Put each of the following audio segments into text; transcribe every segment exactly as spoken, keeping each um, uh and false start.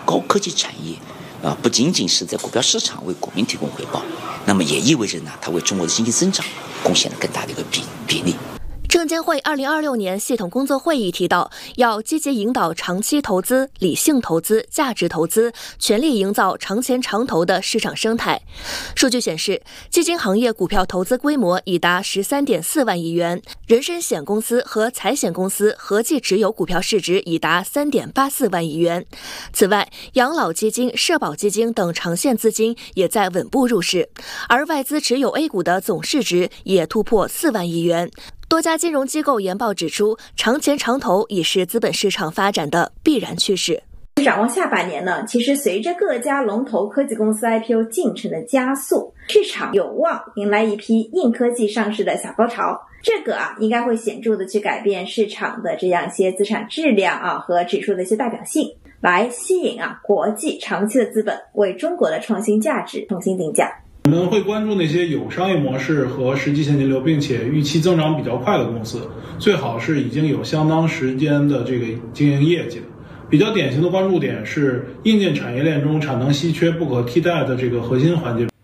高科技产业啊，不仅仅是在股票市场为股民提供回报，那么也意味着呢，它为中国的经济增长贡献了更大的一个比比例。 证监会二零二六年系统工作会议提到，要积极引导长期投资、理性投资、价值投资，全力营造长钱长投的市场生态。数据显示，基金行业股票投资规模已达 十三点四万亿元，人身险公司和财险公司合计持有股票市值已达 三点八四万亿元。此外，养老基金、社保基金等长线资金也在稳步入市，而外资持有 A 股的总市值也突破四万亿元。多家金融机构研报指出，长钱长投已是资本市场发展的必然趋势。 展望下半年呢，其实随着各家龙头科技公司 I P O 进程的加速，市场有望迎来一批硬科技上市的小高潮。这个啊，应该会显著的去改变市场的这样一些资产质量啊和指数的一些代表性，来吸引啊国际长期的资本为中国的创新价值重新定价。 我们会关注那些有商业模式和实际现金流，并且预期增长比较快的公司，最好是已经有相当时间的这个经营业绩的。比较典型的关注点是硬件产业链中产能稀缺不可替代的这个核心环节。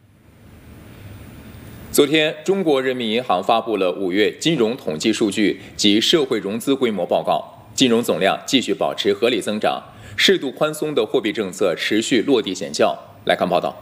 昨天，中国人民银行发布了五月金融统计数据及社会融资规模报告，金融总量继续保持合理增长，适度宽松的货币政策持续落地显效。来看报道。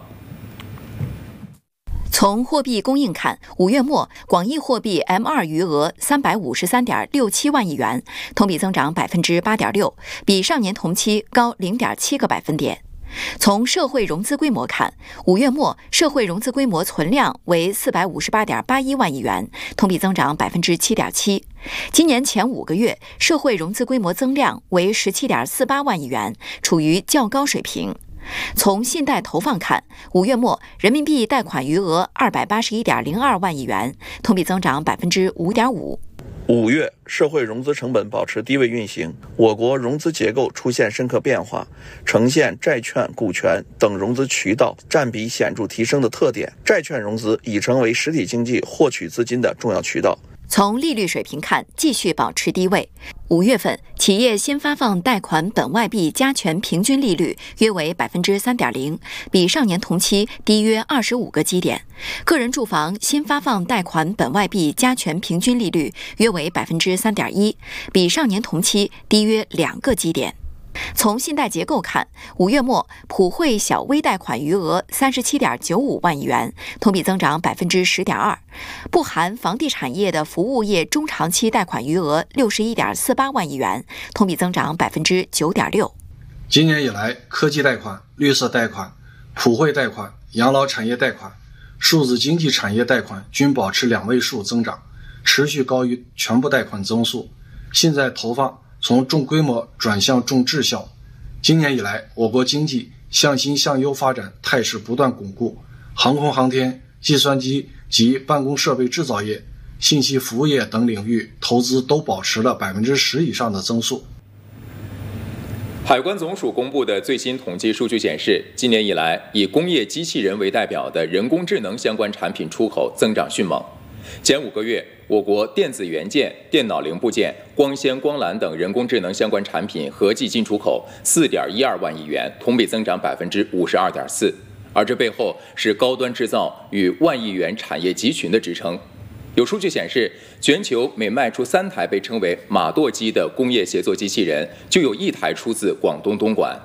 从货币供应看，五月末广义货币 M 二 余额三百五十三点六七万亿元，同比增长百分之八点六，比上年同期高零点七个百分点。从社会融资规模看，五月末社会融资规模存量为四百五十八点八一万亿元，同比增长百分之七点七。今年前五个月，社会融资规模增量为十七点四八万亿元，处于较高水平。从信贷投放看，五月末人民币贷款余额二百八十一点零二万亿元，同比增长百分之五点五。 五月，社会融资成本保持低位运行，我国融资结构出现深刻变化，呈现债券、股权等融资渠道占比显著提升的特点。债券融资已成为实体经济获取资金的重要渠道。 从利率水平看，继续保持低位。五月份，企业新发放贷款本外币加权平均利率约为百分之三点零，比上年同期低约二十五个基点。个人住房新发放贷款本外币加权平均利率约为百分之三点一，比上年同期低约两个基点。从信贷结构看，五月末普惠小微贷款余额三十七点九五万亿元，同比增长百分之十点二，不含房地产业的服务业中长期贷款余额六十一点四八万亿元，同比增长百分之九点六。 今年以来，科技贷款、绿色贷款、普惠贷款、养老产业贷款、数字经济产业贷款均保持两位数增长，持续高于全部贷款增速。信贷投放从重规模转向重质效。今年以来，我国经济向新向优发展态势不断巩固，航空航天、计算机及办公设备制造业、信息服务业等领域投资都保持了百分之十以上的增速。 海关总署公布的最新统计数据显示，今年以来，以工业机器人为代表的人工智能相关产品出口增长迅猛。前五个月，我国电子元件、电脑零部件、光纤、光缆等人工智能相关产品合计进出口四点一二万亿元，同比增长百分之五十二点四。而这背后是高端制造与万亿元产业集群的支撑。有数据显示，全球每卖出三台被称为马舵机的工业协作机器人，就有一台出自广东东莞。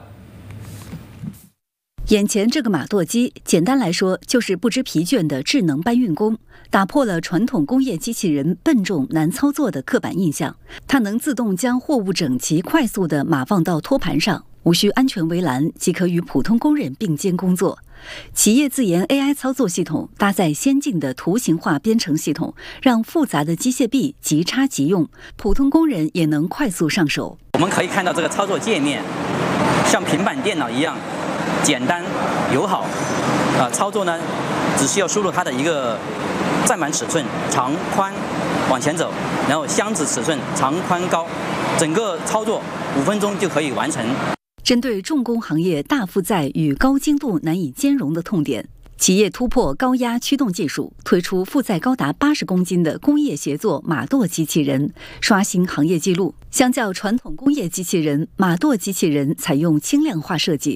眼前这个马舵机，简单来说就是不知疲倦的智能搬运工，打破了传统工业机器人笨重难操作的刻板印象。它能自动将货物整齐快速地码放到托盘上，无需安全围栏即可与普通工人并肩工作。企业自研 A I 操作系统搭载先进的图形化编程系统，让复杂的机械臂即插即用，普通工人也能快速上手。 我们可以看到这个操作界面像平板电脑一样简单友好，呃，操作呢只需要输入它的一个载满尺寸、长宽往前走，然后箱子尺寸长宽高，整个操作五分钟就可以完成。 针对重工行业大负载与高精度难以兼容的痛点，企业突破高压驱动技术，推出负载高达八十公斤的工业协作马舵机器人，刷新行业纪录。相较传统工业机器人，马舵机器人采用轻量化设计，